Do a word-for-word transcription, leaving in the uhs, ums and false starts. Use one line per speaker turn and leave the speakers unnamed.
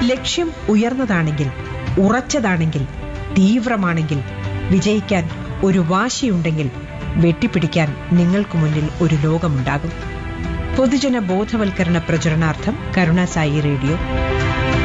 ലക്ഷ്യം ഉയർന്നതാണെങ്കിൽ, ഉറച്ചതാണെങ്കിൽ, തീവ്രമാണെങ്കിൽ, വിജയിക്കാൻ ഒരു വാശിയുണ്ടെങ്കിൽ വെട്ടിപ്പിടിക്കാൻ നിങ്ങൾക്ക് മുന്നിൽ ഒരു ലോകമുണ്ടാകും. പൊതുജന ബോധവൽക്കരണ പ്രചരണാർത്ഥം കരുണാസായി റേഡിയോ.